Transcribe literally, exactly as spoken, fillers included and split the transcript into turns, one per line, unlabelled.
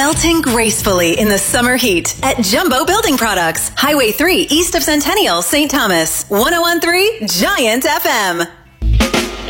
Melting gracefully in the summer heat at Jumbo Building Products, Highway three, east of Centennial, Saint Thomas. ten thirteen Giant F M.